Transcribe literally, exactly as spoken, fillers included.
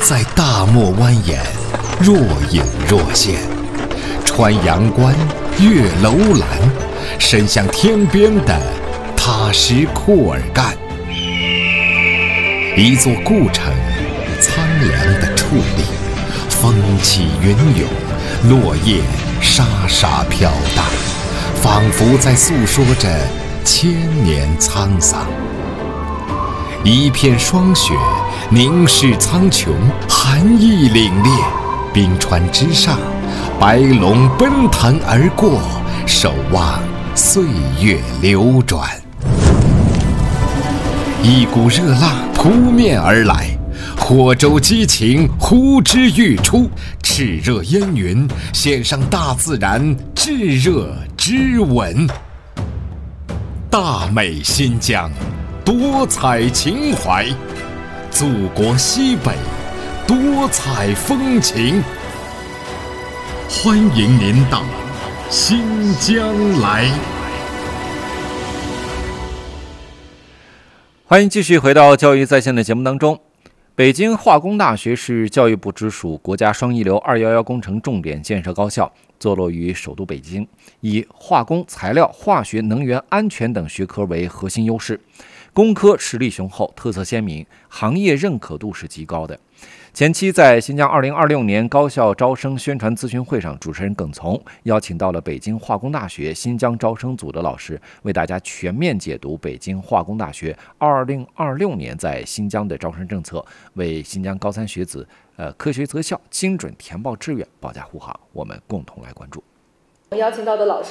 在大漠蜿蜒，若隐若现。穿阳关，越楼兰，伸向天边的踏实库尔干。一座故城，苍凉的矗立，风起云涌，落叶沙沙飘荡，仿佛在诉说着千年沧桑。一片霜雪凝视苍穹，寒意凛冽。冰川之上，白龙奔腾而过，守望岁月流转。一股热浪扑面而来，火舟激情呼之欲出，炽热烟云献上大自然炙热之吻。大美新疆，多彩情怀，祖国西北，多彩风情。欢迎您到新疆来。 欢迎继续回到教育在线的节目当中。北京化工大学是教育部直属国家双一流二一一工程重点建设高校，坐落于首都北京，以化工、材料、化学、能源安全等学科为核心优势，工科实力雄厚，特色鲜明，行业认可度是极高的。前期在新疆二零二六年高校招生宣传咨询会上，主持人耿从邀请到了北京化工大学新疆招生组的老师，为大家全面解读北京化工大学二零二六年在新疆的招生政策，为新疆高三学子呃科学择校、精准填报志愿保驾护航。我们共同来关注。 邀请到的老师